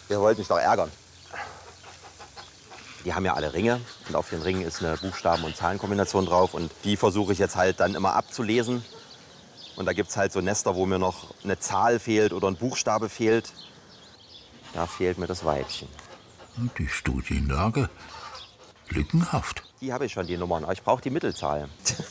Ihr wollt mich doch ärgern. Die haben ja alle Ringe und auf den Ringen ist eine Buchstaben- und Zahlenkombination drauf. Und die versuche ich jetzt halt dann immer abzulesen. Und da gibt es halt so Nester, wo mir noch eine Zahl fehlt oder ein Buchstabe fehlt. Da fehlt mir das Weibchen. Die Studienlage lückenhaft. Die habe ich schon, die Nummern. Aber ich brauche die Mittelzahl.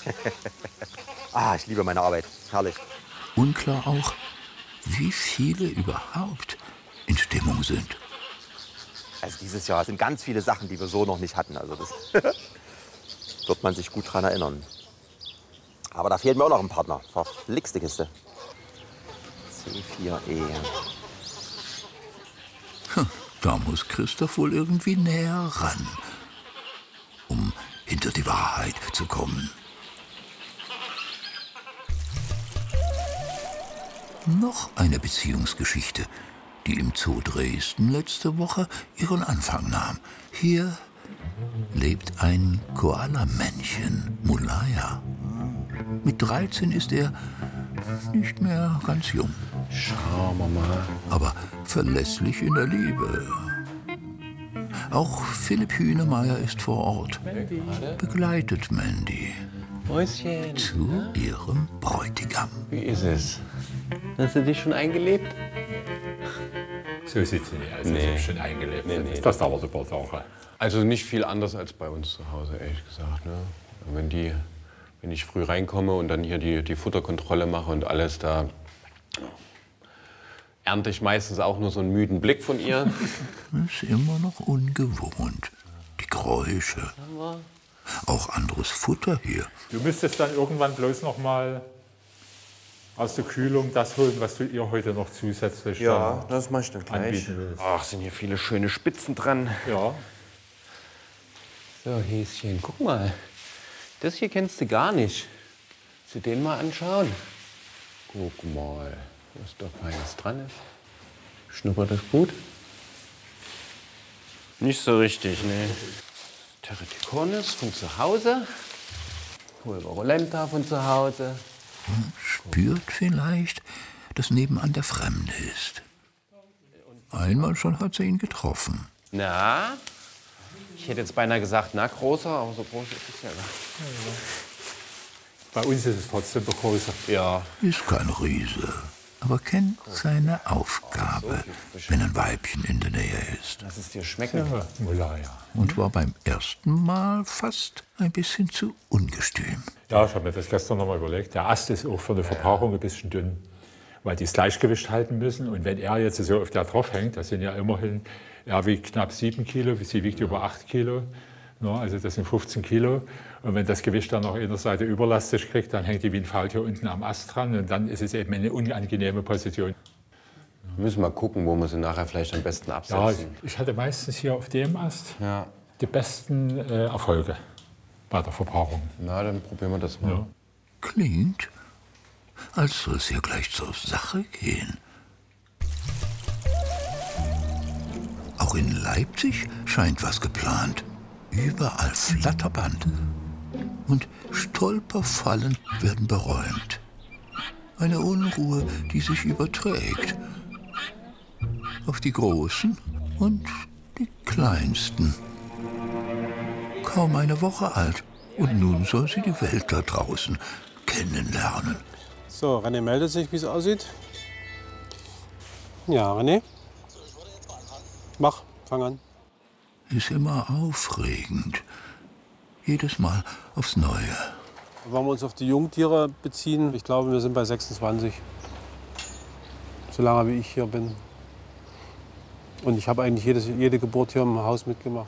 Ich liebe meine Arbeit. Herrlich. Unklar auch, wie viele überhaupt in Stimmung sind. Also dieses Jahr sind ganz viele Sachen, die wir so noch nicht hatten. Also das wird man sich gut dran erinnern. Aber da fehlt mir auch noch ein Partner. Verflixte Kiste. C4E. Da muss Christoph wohl irgendwie näher ran, um hinter die Wahrheit zu kommen. Noch eine Beziehungsgeschichte, die im Zoo Dresden letzte Woche ihren Anfang nahm. Hier lebt ein Koala-Männchen, Mulaya. Mit 13 ist er nicht mehr ganz jung. Schauen wir mal. Aber verlässlich in der Liebe. Auch Philipp Hühnemeier ist vor Ort, begleitet Mandy Mäuschen. zu ihrem Bräutigam. Wie ist es? Hast du dich schon eingelebt? So sieht sie nicht aus, als ob schon eingelebt Nee. Das dauert ein paar Tage. Also nicht viel anders als bei uns zu Hause, ehrlich gesagt. Ne? Wenn ich früh reinkomme und dann hier die Futterkontrolle mache und alles, da ernte ich meistens auch nur so einen müden Blick von ihr. Ist immer noch ungewohnt. Die Geräusche. Auch anderes Futter hier. Du müsstest dann irgendwann bloß noch mal aus der Kühlung das holen, was du ihr heute noch zusätzlich Ja, das mach ich dann gleich. anbieten willst. Ach, sind hier viele schöne Spitzen dran. Ja. So, Häschen, guck mal. Das hier kennst du gar nicht. Willst du den mal anschauen? Guck mal, was da Feines dran ist. Schnuppert das gut? Nicht so richtig, ne. Territicornis von zu Hause. Pulverolenta von zu Hause. Spürt vielleicht, dass nebenan der Fremde ist. Einmal schon hat sie ihn getroffen. Na? Ich hätte jetzt beinahe gesagt, na, großer, aber so groß ist es ja gar nicht. Bei uns ist es trotzdem größer. Ja. Ist kein Riese, aber kennt seine Aufgabe, wenn ein Weibchen in der Nähe ist. Lass es dir schmecken. Ja, Mulaya. Und war beim ersten Mal fast ein bisschen zu ungestüm. Ja, ich habe mir das gestern noch mal überlegt. Der Ast ist auch für die Verpaarung ein bisschen dünn, weil die das Gleichgewicht halten müssen. Und wenn er jetzt so auf der drauf hängt, das sind ja immerhin, er wiegt knapp 7 Kilo, sie wiegt über 8 Kilo. No, also das sind 15 Kilo. Und wenn das Gewicht dann noch in der Seite überlastig kriegt, dann hängt die wie ein Faultier unten am Ast dran. Und dann ist es eben eine unangenehme Position. Wir müssen mal gucken, wo wir sie nachher vielleicht am besten Ja, absetzen. ich hatte meistens hier auf dem Ast Ja. die besten Erfolge bei der Verpaarung. Na, dann probieren wir das mal. Ja. Klingt, als soll es ja gleich zur Sache gehen. Auch in Leipzig scheint was geplant. Überall Flatterband. Und Stolperfallen werden beräumt. Eine Unruhe, die sich überträgt. Auf die Großen und die Kleinsten. Kaum eine Woche alt. Und nun soll sie die Welt da draußen kennenlernen. So, René meldet sich, wie es aussieht. Ja, René. Mach, fang an. Ist immer aufregend. Jedes Mal aufs Neue. Wenn wir uns auf die Jungtiere beziehen, ich glaube, wir sind bei 26. So lange wie ich hier bin. Und ich habe eigentlich jede Geburt hier im Haus mitgemacht.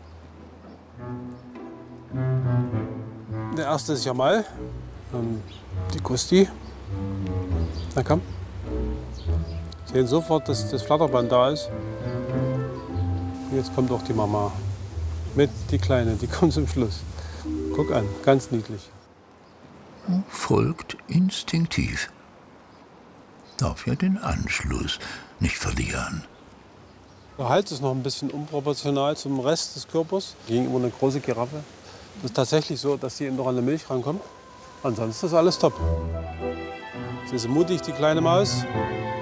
Der erste ist Jamal. Die Gusti. Na komm. Sehen sofort, dass das Flatterband da ist. Und jetzt kommt auch die Mama. Mit die Kleine, die kommt zum Schluss. Guck an, ganz niedlich. Folgt instinktiv. Darf ja den Anschluss nicht verlieren. Der Hals ist noch ein bisschen unproportional zum Rest des Körpers. Gegenüber eine große Giraffe. Das ist tatsächlich so, dass die noch an der Milch rankommt. Ansonsten ist alles top. Sie ist mutig, die kleine Maus.